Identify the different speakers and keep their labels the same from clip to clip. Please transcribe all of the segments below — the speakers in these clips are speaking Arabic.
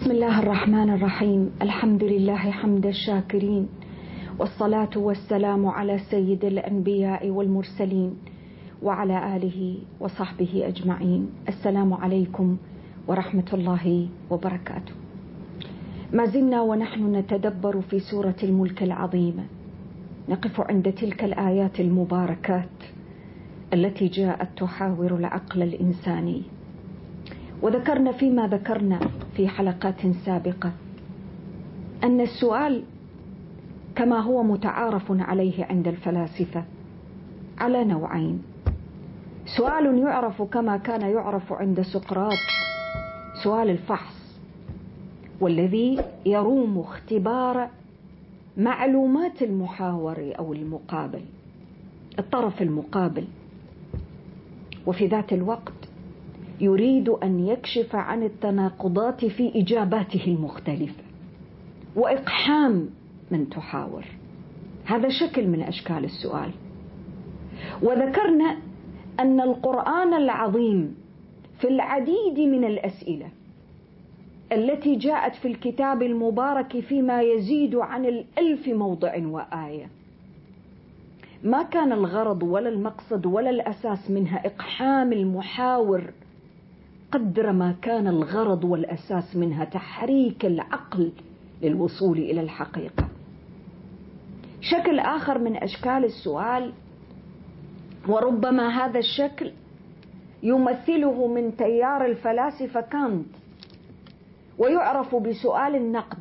Speaker 1: بسم الله الرحمن الرحيم. الحمد لله حمد الشاكرين، والصلاة والسلام على سيد الأنبياء والمرسلين وعلى آله وصحبه أجمعين. السلام عليكم ورحمة الله وبركاته. ما زلنا ونحن نتدبر في سورة الملك العظيمة، نقف عند تلك الآيات المباركات التي جاءت تحاور العقل الإنساني. وذكرنا فيما ذكرنا في حلقات سابقة أن السؤال كما هو متعارف عليه عند الفلاسفة على نوعين: سؤال يعرف كما كان يعرف عند سقراط سؤال الفحص، والذي يروم اختبار معلومات المحاور أو المقابل، الطرف المقابل، وفي ذات الوقت يريد أن يكشف عن التناقضات في إجاباته المختلفة وإقحام من تحاور. هذا شكل من أشكال السؤال. وذكرنا أن القرآن العظيم في العديد من الأسئلة التي جاءت في الكتاب المبارك فيما يزيد عن 1000 موضع وآية، ما كان الغرض ولا المقصد ولا الأساس منها إقحام المحاور قدر ما كان الغرض والأساس منها تحريك العقل للوصول إلى الحقيقة. شكل آخر من أشكال السؤال، وربما هذا الشكل يمثله من تيار الفلاسفة كانت، ويعرف بسؤال النقد.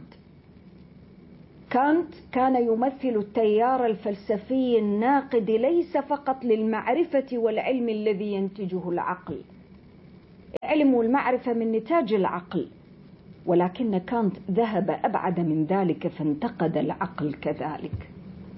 Speaker 1: كانت كان يمثل التيار الفلسفي الناقد ليس فقط للمعرفة والعلم الذي ينتجه العقل، العلم والمعرفة من نتاج العقل، ولكن كانت ذهب أبعد من ذلك فانتقد العقل كذلك.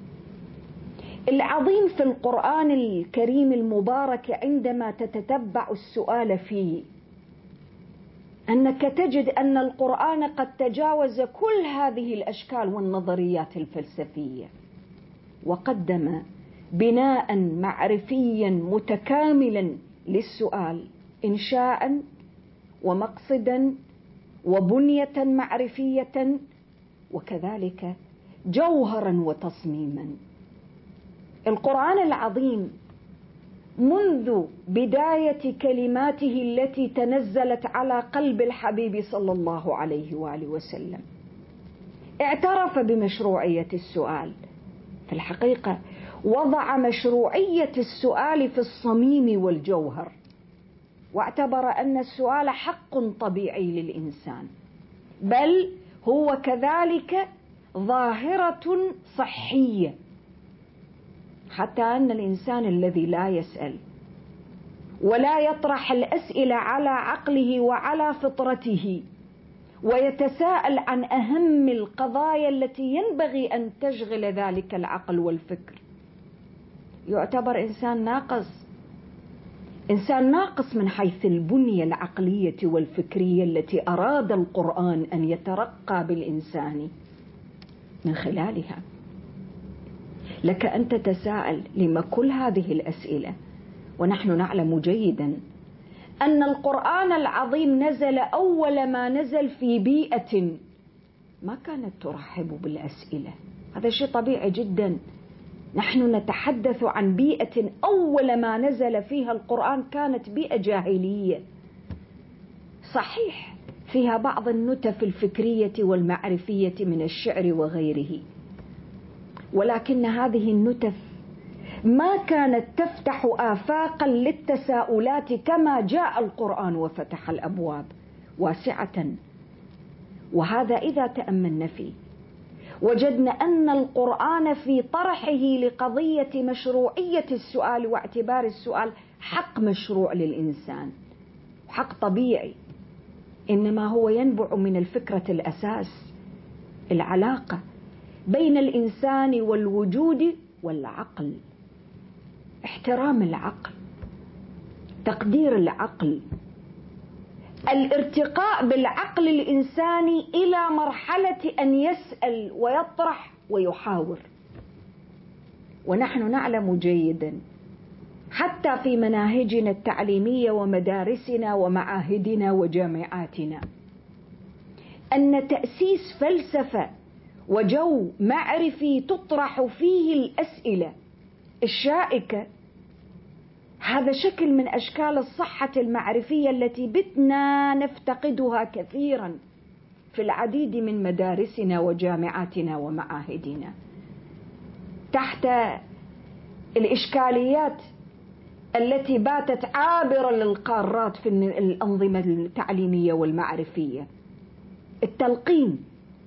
Speaker 1: العظيم في القرآن الكريم المبارك عندما تتتبع السؤال فيه أنك تجد أن القرآن قد تجاوز كل هذه الأشكال والنظريات الفلسفية، وقدم بناء معرفيا متكاملا للسؤال، إنشاء ومقصدا وبنية معرفية، وكذلك جوهرا وتصميما. القرآن العظيم منذ بداية كلماته التي تنزلت على قلب الحبيب صلى الله عليه وآله وسلم اعترف بمشروعية السؤال. في الحقيقة وضع مشروعية السؤال في الصميم والجوهر، واعتبر أن السؤال حق طبيعي للإنسان، بل هو كذلك ظاهرة صحية، حتى أن الإنسان الذي لا يسأل ولا يطرح الأسئلة على عقله وعلى فطرته ويتساءل عن أهم القضايا التي ينبغي أن تشغل ذلك العقل والفكر يعتبر إنسان ناقص، إنسان ناقص من حيث البنية العقلية والفكرية التي أراد القرآن أن يترقى بالإنسان من خلالها. لك أن تتساءل لما كل هذه الأسئلة، ونحن نعلم جيدا أن القرآن العظيم نزل أول ما نزل في بيئة ما كانت ترحب بالأسئلة. هذا شيء طبيعي جدا. نحن نتحدث عن بيئة أول ما نزل فيها القرآن كانت بيئة جاهلية، صحيح فيها بعض النتف الفكرية والمعرفية من الشعر وغيره، ولكن هذه النتف ما كانت تفتح آفاقا للتساؤلات كما جاء القرآن وفتح الأبواب واسعة. وهذا إذا تأملنا فيه وجدنا أن القرآن في طرحه لقضية مشروعية السؤال واعتبار السؤال حق مشروع للإنسان، حق طبيعي، إنما هو ينبع من الفكرة الأساس، العلاقة بين الإنسان والوجود والعقل، احترام العقل، تقدير العقل، الارتقاء بالعقل الإنساني إلى مرحلة أن يسأل ويطرح ويحاور. ونحن نعلم جيدا حتى في مناهجنا التعليمية ومدارسنا ومعاهدنا وجامعاتنا أن تأسيس فلسفة وجو معرفي تطرح فيه الأسئلة الشائكة، هذا شكل من أشكال الصحة المعرفية التي بتنا نفتقدها كثيرا في العديد من مدارسنا وجامعاتنا ومعاهدنا، تحت الإشكاليات التي باتت عابرة للقارات في الأنظمة التعليمية والمعرفية. التلقين،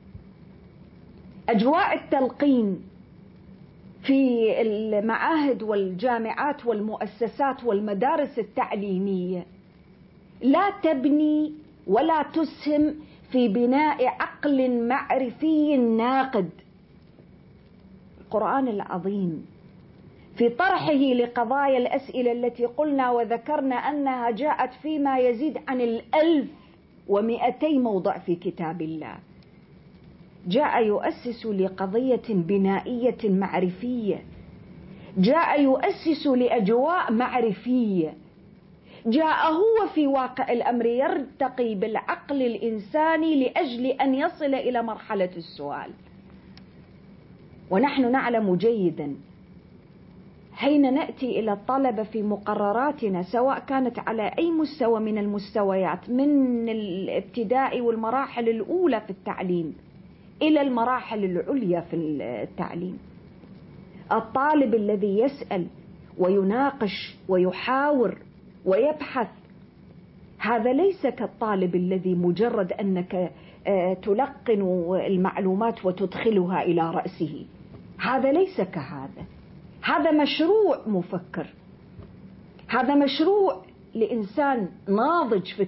Speaker 1: أجواء التلقين في المعاهد والجامعات والمؤسسات والمدارس التعليمية لا تبني ولا تسهم في بناء عقل معرفي ناقد. القرآن العظيم في طرحه لقضايا الأسئلة التي قلنا وذكرنا أنها جاءت فيما يزيد عن 1200 موضع في كتاب الله، جاء يؤسس لقضية بنائية معرفية، جاء يؤسس لأجواء معرفية، جاء هو في واقع الأمر يرتقي بالعقل الإنساني لأجل أن يصل إلى مرحلة السؤال. ونحن نعلم جيدا حين نأتي إلى الطلبة في مقرراتنا، سواء كانت على أي مستوى من المستويات، من الابتدائي والمراحل الأولى في التعليم إلى المراحل العليا في التعليم، الطالب الذي يسأل ويناقش ويحاور ويبحث، هذا ليس كالطالب الذي مجرد أنك تلقن المعلومات وتدخلها إلى رأسه. هذا ليس كهذا، هذا مشروع مفكر، هذا مشروع لإنسان ناضج في